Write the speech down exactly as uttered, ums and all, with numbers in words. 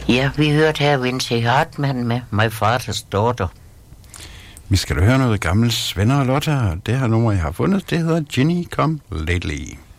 Ja, vi hørte her Vincy Hartmann med My Father's Daughter. Vi skal da høre noget gammelt Svend og Lotta, og det her nummer, jeg har fundet, det hedder Ginny Come Lately.